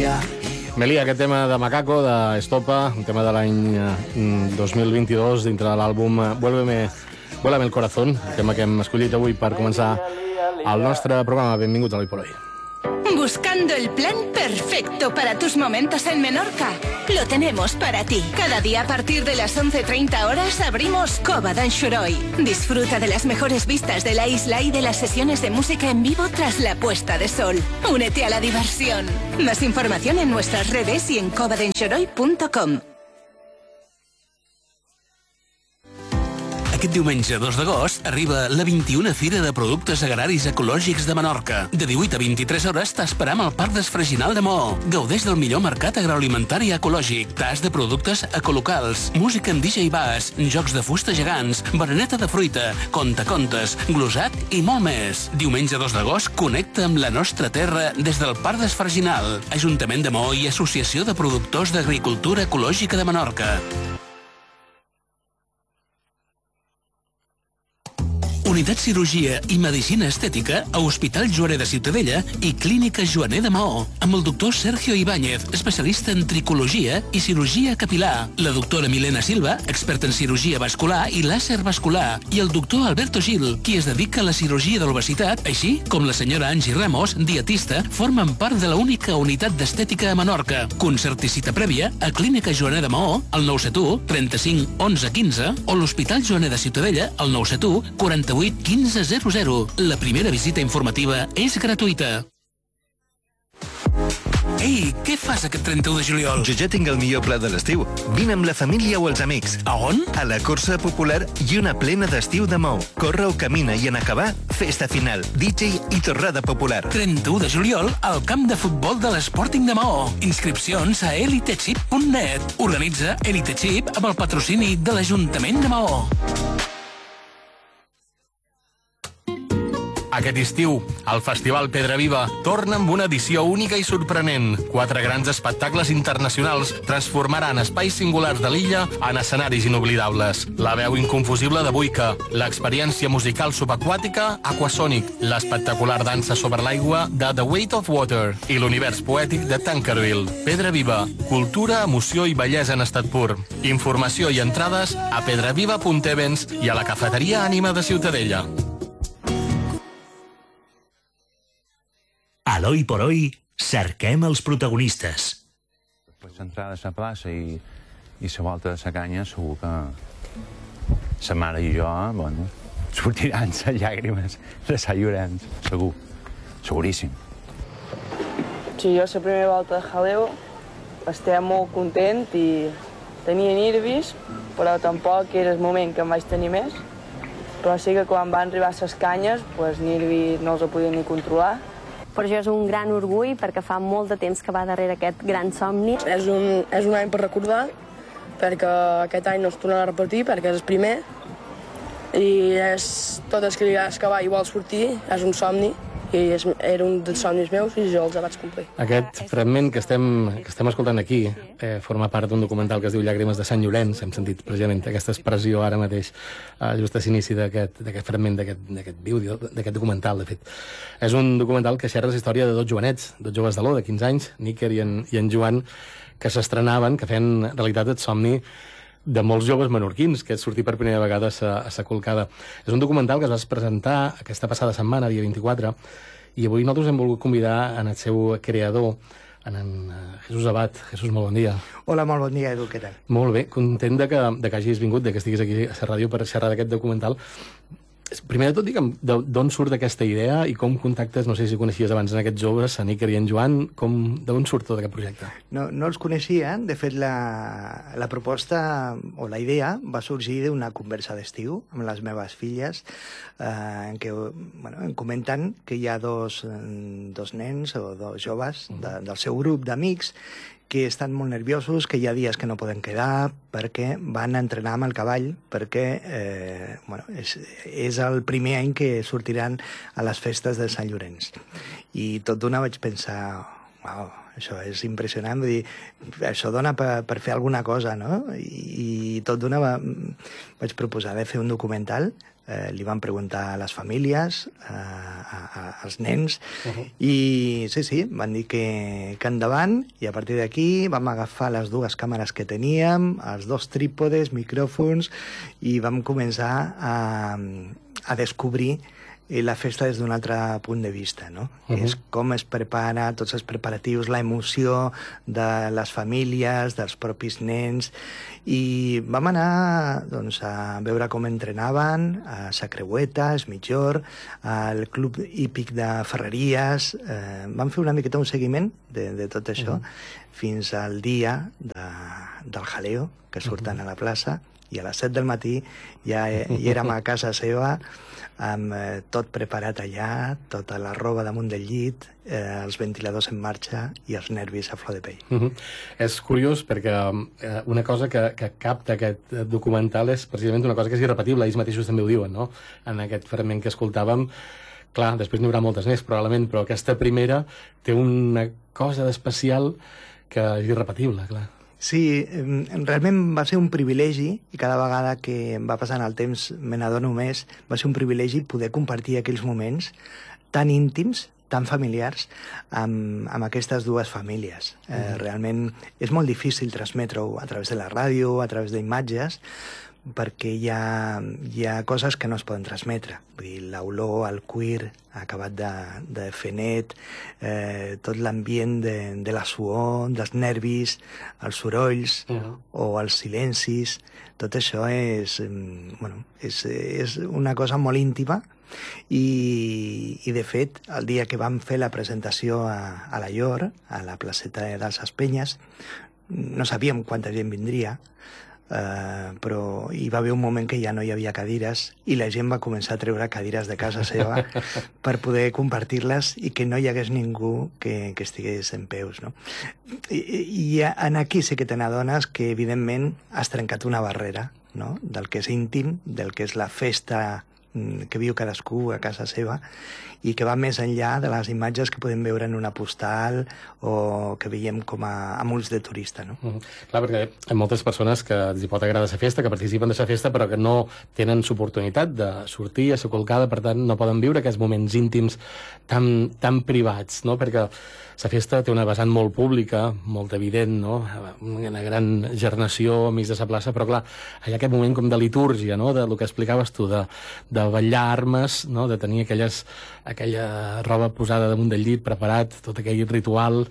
Melia, aquest tema de Macaco, d'Estopa, un tema de l'any 2022 dintre de l'àlbum Vuélveme el corazón, el tema que hem escollit avui per començar el nostre programa. Benvinguts a l'Hoy por Hoy. Buscando el plan perfecto para tus momentos en Menorca. Lo tenemos para ti. Cada día a partir de las 11:30 horas abrimos Cova d'Anxuroi. Disfruta de las mejores vistas de la isla y de las sesiones de música en vivo tras la puesta de sol. Únete a la diversión. Más información en nuestras redes y en covadanxuroi.com. Aquest diumenge 2 d'agost arriba la 21a Fira de Productes Agraris Ecològics de Menorca. De 18 a 23 hores t'esperam al Parc d'Esfreginal de Maó. Gaudeix del millor mercat agroalimentari ecològic, tas de productes ecolocals, música amb DJ bass, jocs de fusta gegants, bereneta de fruita, contacontes, glosat i molt més. Diumenge 2 d'agost connecta amb la nostra terra des del Parc d'Esfreginal, Ajuntament de Maó i Associació de Productors d'Agricultura Ecològica de Menorca. Unitat Cirurgia i Medicina Estètica a Hospital Joaner de Ciutadella i Clínica Joaner de Maó, amb el doctor Sergio Ibáñez, especialista en tricologia i cirurgia capilar, la doctora Milena Silva, experta en cirurgia vascular i làser vascular, i el doctor Alberto Gil, qui es dedica a la cirurgia de l'obesitat, així com la senyora Angie Ramos, dietista, formen part de la única unitat d'estètica a Menorca. Concert i cita prèvia a Clínica Joaner de Maó, al 971 35 11 15, o l'Hospital Joaner de Ciutadella, al 971 48 15 00. La primera visita informativa és gratuïta. Ei, què fas aquest 31 de juliol? Jo ja tinc el millor pla de l'estiu. Vine amb la família o els amics. A on? A la Corsa Popular i una plena d'estiu de Maó. Corre o camina i en acabar, festa final, DJ i torrada popular. 31 de juliol al camp de futbol de l'Sporting de Maó. Inscripcions a elitechip.net. Organitza Elitechip amb el patrocini de l'Ajuntament de Maó. Aquest estiu, el Festival Pedra Viva torna amb una edició única i sorprenent. 4 grans espectacles internacionals transformaran espais singulars de l'illa en escenaris inoblidables. La veu inconfusible de Buica, l'experiència musical subaquàtica Aquasonic, l'espectacular dansa sobre l'aigua de The Weight of Water i l'univers poètic de Tankerville. Pedra Viva, cultura, emoció i bellesa en estat pur. Informació i entrades a pedraviva.events i a la cafeteria Ànima de Ciutadella. A l'Hoy por Hoy cerquem els protagonistes. Després l'entrada a la plaça i la volta de la canya, segur que la mare i jo, bueno, sortiran les llàgrimes de la Llorenç, segur, seguríssim. Sí, jo la primera volta de jaleo estava molt content i tenia nervis, però tampoc era el moment que em vaig tenir més. Però sí que quan van arribar les canyes, els nervis no els podia ni controlar. Per això és un gran orgull, perquè fa molt de temps que va darrere aquest gran somni. És un any per recordar, perquè aquest any no es tornarà a repetir, perquè és el primer, i tot el que va i vol sortir és un somni, i era un dels somnis meus i jo els vaig complir. Aquest fragment que estem escoltant aquí forma part d'un documental que es diu Llàgrimes de Sant Llorenç. Hem sentit precisament aquesta expressió ara mateix, just a l'inici d'aquest fragment, d'aquest vídeo, d'aquest documental, de fet. És un documental que xerra la història de 2 jovenets, 2 joves de l'O, de 15 anys, Níker i en Joan, que s'estrenaven, que feien realitat el somni de molts joves menorquins, que és sortir per primera vegada a sa Colcada. És un documental que es va presentar aquesta passada setmana, dia 24, i avui nosaltres hem volgut convidar en el seu creador, en Jesús Abad. Jesús, molt bon dia. Hola, molt bon dia, Edu, què tal? Molt bé, content de que hagis vingut, de que estiguis aquí a la ràdio per xerrar d'aquest documental. Primer de tot, digue'm, d'on surt aquesta idea i com contactes, no sé si coneixies abans en aquests joves, en Níker i en Joan, d'on surt tot aquest projecte? No els coneixia, de fet la proposta o la idea va sorgir d'una conversa d'estiu amb les meves filles, en què em comenten que hi ha dos nens o 2 joves del seu grup d'amics que estan molt nerviosos, que hi ha dies que no poden quedar perquè van a entrenar amb el cavall, perquè és el primer any que sortiran a les festes de Sant Llorenç. I tot d'una vaig pensar, uau, això és impressionant, vull dir, això dona per fer alguna cosa, no? I tot d'una vaig proposar de fer un documental, li van preguntar a les famílies, als nens, i sí, van dir que endavant, i a partir d'aquí vam agafar les dues càmeres que teníem, els dos trípodes, micròfons, i vam començar a descobrir la festa des d'un altre punt de vista, no? És com es prepara, tots els preparatius, la emoció de les famílies, dels propis nens, i vam anar doncs, a veure com entrenaven a Sa Creueta, a Es Mitjor, al Club Hípic de Ferreries. Vam fer una miqueta un seguiment de tot això fins al dia del jaleo, que surten a la plaça, i a les 7 del matí ja hi érem a casa seva, amb tot preparat allà, tota la roba damunt del llit, els ventiladors en marxa i els nervis a flor de pell. És curiós perquè una cosa que capta aquest documental és precisament una cosa que és irrepetible, ells mateixos també ho diuen, no? En aquest fragment que escoltàvem, clar, després n'hi haurà moltes més probablement, però aquesta primera té una cosa d'especial que és irrepetible, clar. Sí, realment va ser un privilegi, i cada vegada que em va passant el temps me n'adono més, va ser un privilegi poder compartir aquells moments tan íntims, tan familiars, amb aquestes dues famílies. Realment és molt difícil transmetre-ho a través de la ràdio, a través d'imatges, perquè hi ha coses que no es poden transmetre. Vull dir, l'olor, el cuir acabat de fer net, tot l'ambient de la suor, dels nervis, els sorolls o els silencis, tot això és una cosa molt íntima i de fet, el dia que vam fer la presentació a la Llor, a la placeta dels Espenyes, no sabíem quanta gent vindria, però hi va haver un moment que ja no hi havia cadires i la gent va començar a treure cadires de casa seva per poder compartir-les i que no hi hagués ningú que estigués en peus, no? I aquí sí que te n'adones que evidentment has trencat una barrera, no? Del que és íntim, del que és la festa que viu cadascú a casa seva i que va més enllà de les imatges que podem veure en una postal o que veiem com amb ulls de turista, no? Clar, perquè hi ha moltes persones que els hi pot agradar la festa, que participen de la festa, però que no tenen l'oportunitat de sortir a ser colcada, per tant no poden viure aquests moments íntims tan privats, no? Perquè la festa té una vessant molt pública, molt evident, no? Una gran gernació enmig de la plaça, però clar, hi ha aquest moment com de litúrgia, no? De lo que explicaves tu, de ballar armes, no? De tenir aquella roba posada damunt del llit, preparat, tot aquell ritual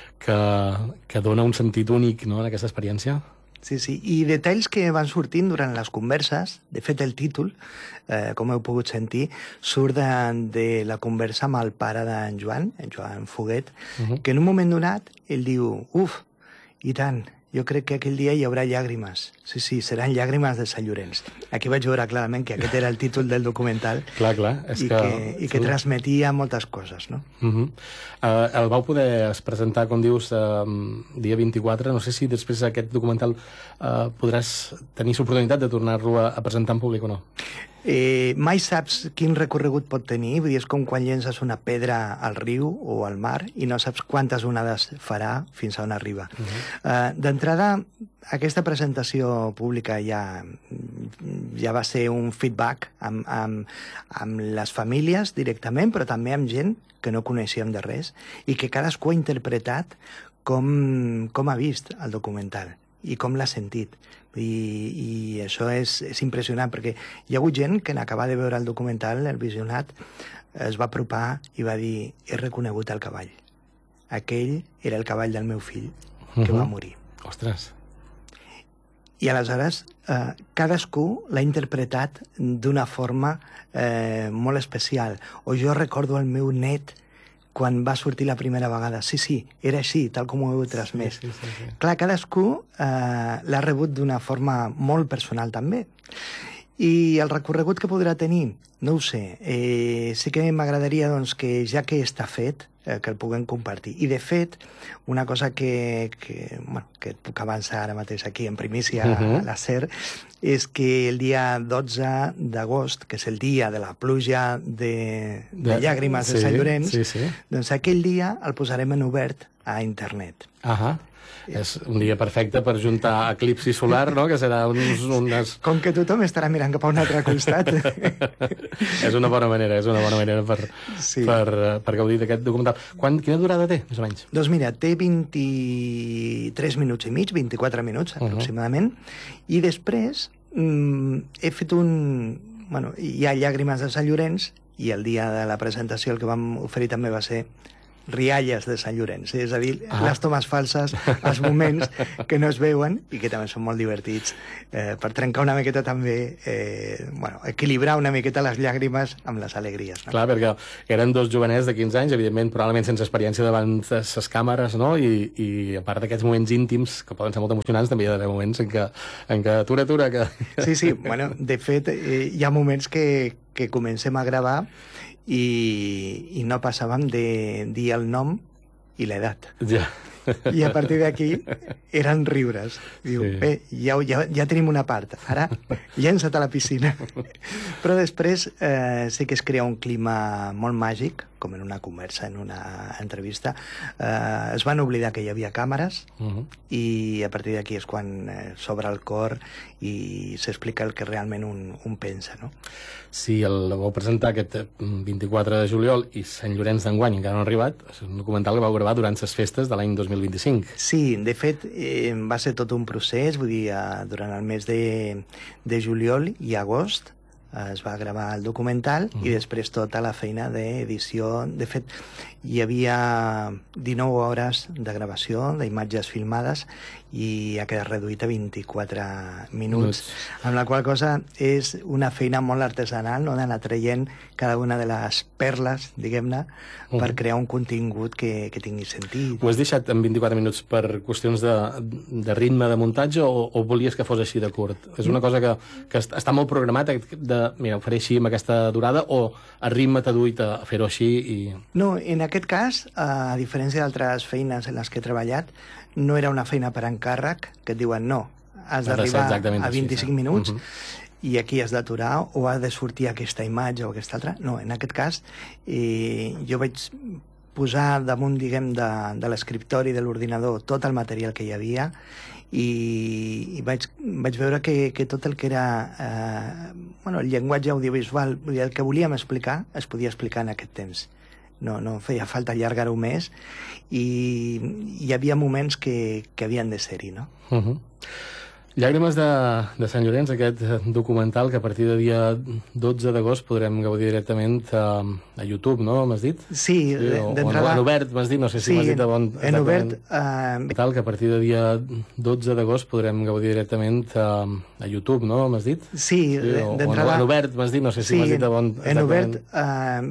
que dona un sentit únic, no? En aquesta experiència. Sí, i detalls que van sortint durant les converses. De fet, el títol, com heu pogut sentir, surt de la conversa amb el pare d'en Joan, en Joan Foguet, que en un moment donat ell diu, i tant, jo crec que aquell dia hi haurà llàgrimes. Sí, seran llàgrimes de Sant Llorenç. Aquí vaig veure clarament que aquest era el títol del documental. Clar, és i que transmetia moltes coses, no? El vau poder presentar, com dius, dia 24. No sé si després d'aquest documental podràs tenir l'oportunitat de tornar-lo a presentar en públic o no. Mai saps quin recorregut pot tenir, vull dir, és com quan llences una pedra al riu o al mar i no saps quantes onades farà fins a on arriba. D'entrada, aquesta presentació pública ja va ser un feedback amb les famílies directament, però també amb gent que no coneixíem de res i que cadascú ha interpretat com ha vist el documental i com l'ha sentit. I això és impressionant, perquè hi ha hagut gent que en acabar de veure el documental, el visionat, es va apropar i va dir, he reconegut el cavall. Aquell era el cavall del meu fill, que va morir. Ostres! I aleshores cadascú l'ha interpretat d'una forma molt especial. O jo recordo el meu net quan va sortir la primera vegada. Sí, era així, tal com ho heu transmès. Sí. Clar, cadascú l'ha rebut d'una forma molt personal també. I el recorregut que podrà tenir, no ho sé. Sí que m'agradaria doncs, que ja que està fet, que el puguem compartir. I de fet, una cosa que et puc avançar ara mateix aquí en primícia a la SER, és que el dia 12 d'agost, que és el dia de la pluja de llàgrimes de Sant Llorenç, doncs aquell dia el posarem en obert a internet. És un dia perfecte per juntar eclipsi solar, no?, que serà unes... Com que tothom estarà mirant cap a un altre costat. És una bona manera per gaudir d'aquest documental. Quina durada té, més o menys? Doncs mira, té 23 minuts i mig, 24 minuts aproximadament, i després he fet Bueno, hi ha Llàgrimes de Sant Llorenç, i el dia de la presentació el que vam oferir també va ser rialles de Sant Llorenç, és a dir, les tomes falses, els moments que no es veuen i que també són molt divertits, per trencar una miqueta també, equilibrar una miqueta les llàgrimes amb les alegries. No? Clar, perquè eren dos jovenets de 15 anys, evidentment, probablement sense experiència davant de les càmeres, no? I a part d'aquests moments íntims, que poden ser molt emocionants, també hi ha d'haver moments en què atura, que... Sí, bueno, de fet, hi ha moments que comencem a gravar i no passàvem de dir el nom i l'edat. Ja. I a partir d'aquí eren riures. Diu, bé, ja tenim una part, ara llença't a la piscina. Però després sí que es crea un clima molt màgic, com en una conversa, en una entrevista. Es van oblidar que hi havia càmeres i a partir d'aquí és quan s'obre el cor i s'explica el que realment un pensa, no? Sí, el vau presentar aquest 24 de juliol i Sant Llorenç d'enguany encara no ha arribat. És un documental que vau gravar durant les festes de l'any 2025. Sí, de fet, va ser tot un procés, vull dir, durant el mes de juliol i agost es va gravar el documental i després tota la feina d'edició. De fet, hi havia 19 hores de gravació d'imatges filmades i ha quedat reduït a 24 minuts, amb la qual cosa és una feina molt artesanal, no?, d'anar traient cada una de les perles, diguem-ne, per crear un contingut que tingui sentit. Ho has deixat en 24 minuts per qüestions de ritme de muntatge o volies que fos així de curt? És una cosa que està molt programat, mira, ho faré així amb aquesta durada, o el ritme t'ha duit a fer-ho així i... No, en aquest cas, a diferència d'altres feines en les que he treballat, no era una feina per encàrrec, que et diuen no, has d'arribar a 25 minuts i aquí has d'aturar o ha de sortir aquesta imatge o aquesta altra. No, en aquest cas jo vaig posar damunt, diguem, de l'escriptori, de l'ordinador, tot el material que hi havia i vaig veure que tot el que era el llenguatge audiovisual, el que volíem explicar, es podia explicar en aquest temps. No feia falta allargar-ho més i hi havia moments que havien de ser-hi, no? Llàgrimes de Sant Llorenç, aquest documental que a partir de dia 12 d'agost podrem gaudir directament a YouTube, no? M'has dit? Sí, d'entrada... En obert, m'has dit? No sé si m'has dit a bon... En obert... Que a partir de dia 12 d'agost podrem gaudir directament a YouTube, no? M'has dit? Sí, d'entrada... En obert, m'has dit? No sé si m'has dit a bon... En obert